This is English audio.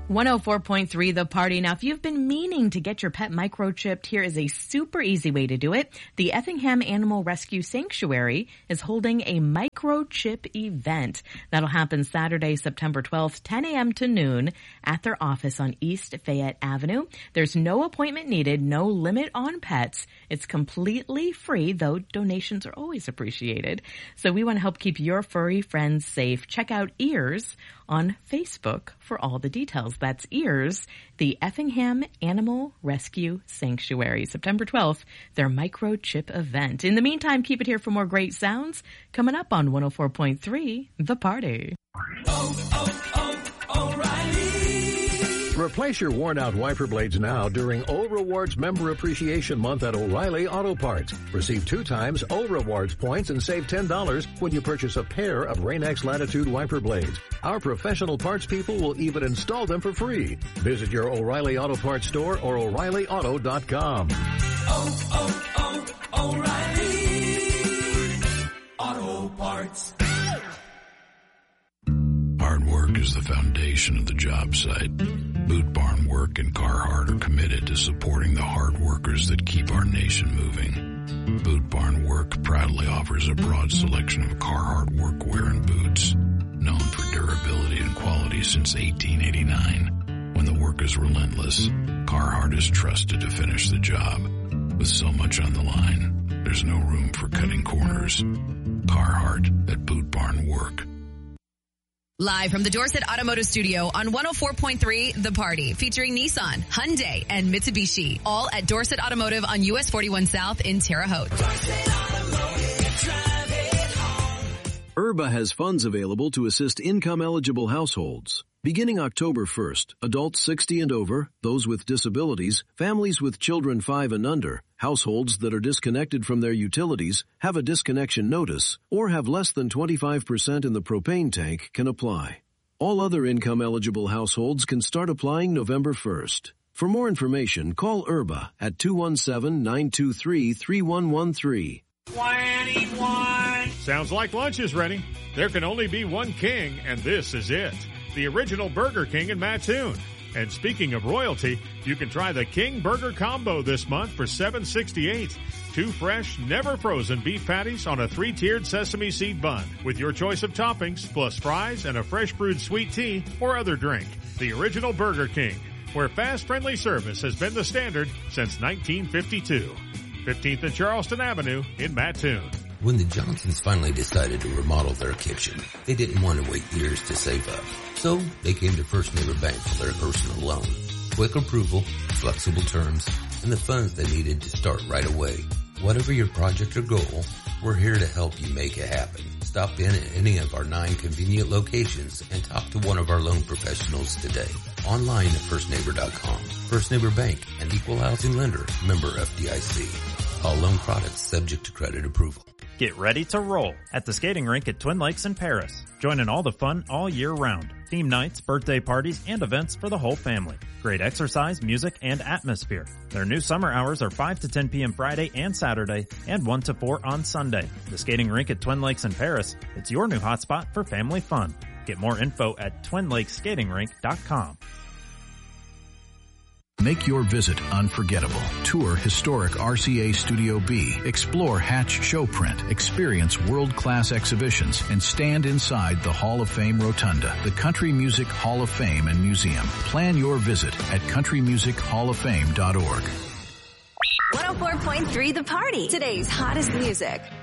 104.3 The Party. Now, if you've been meaning to get your pet microchipped, here is a super easy way to do it. The Effingham Animal Rescue Sanctuary is holding a microchip event. That'll happen Saturday, September 12th, 10 a.m. to noon at their office on East Fayette Avenue. There's no appointment needed, no limit on pets. It's completely free, though donations are always appreciated. So we want to help keep your furry friends safe. Check out Ears on Facebook for all the details. That's Ears, the Effingham Animal Rescue Sanctuary. September 12th, their microchip event. In the meantime, keep it here for more great sounds coming up on 104.3 The Party. Replace your worn-out wiper blades now during O Rewards Member Appreciation Month at O'Reilly Auto Parts. Receive 2 times O Rewards points and save $10 when you purchase a pair of Rain-X Latitude wiper blades. Our professional parts people will even install them for free. Visit your O'Reilly Auto Parts store or O'ReillyAuto.com. O'Reilly Auto Parts. Hard work is the foundation of the job site. Boot Barn Work and Carhartt are committed to supporting the hard workers that keep our nation moving. Boot Barn Work proudly offers a broad selection of Carhartt workwear and boots, known for durability and quality since 1889. When the work is relentless, Carhartt is trusted to finish the job. With so much on the line, there's no room for cutting corners. Carhartt at Boot Barn Work. Live from the Dorset Automotive Studio on 104.3 The Party, featuring Nissan, Hyundai, and Mitsubishi, all at Dorset Automotive on US 41 South in Terre Haute. IRBA has funds available to assist income-eligible households. Beginning October 1st, adults 60 and over, those with disabilities, families with children 5 and under, households that are disconnected from their utilities, have a disconnection notice, or have less than 25% in the propane tank can apply. All other income-eligible households can start applying November 1st. For more information, call IRBA at 217-923-3113. 21. Sounds like lunch is ready. There can only be one king, and this is it. The original Burger King in Mattoon. And speaking of royalty, you can try the King Burger Combo this month for $7.68. 2 fresh, never frozen beef patties on a 3-tiered sesame seed bun with your choice of toppings, plus fries and a fresh brewed sweet tea or other drink. The original Burger King, where fast, friendly service has been the standard since 1952. 15th and Charleston Avenue in Mattoon. When the Johnsons finally decided to remodel their kitchen, they didn't want to wait years to save up. So they came to First Neighbor Bank for their personal loan. Quick approval, flexible terms, and the funds they needed to start right away. Whatever your project or goal, we're here to help you make it happen. Stop in at any of our 9 convenient locations and talk to one of our loan professionals today. Online at firstneighbor.com. First Neighbor Bank, an equal housing lender, member FDIC. All loan products subject to credit approval. Get ready to roll at the skating rink at Twin Lakes in Paris. Join in all the fun all year round. Theme nights, birthday parties, and events for the whole family. Great exercise, music, and atmosphere. Their new summer hours are 5 to 10 p.m. Friday and Saturday, and 1 to 4 on Sunday. The skating rink at Twin Lakes in Paris. It's your new hotspot for family fun. Get more info at twinlakeskatingrink.com. Make your visit unforgettable. Tour historic RCA Studio B. Explore Hatch Showprint. Experience world-class exhibitions and stand inside the Hall of Fame Rotunda, the Country Music Hall of Fame and Museum. Plan your visit at countrymusichалloffame.org. 104.3 The Party. Today's hottest music.